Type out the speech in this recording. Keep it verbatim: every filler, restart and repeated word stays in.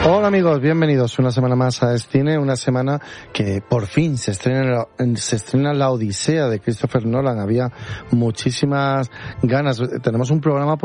Hola amigos, bienvenidos una semana más a Escine, una semana que por fin se estrena, se estrena La Odisea de Christopher Nolan. Había muchísimas ganas. Tenemos un programa por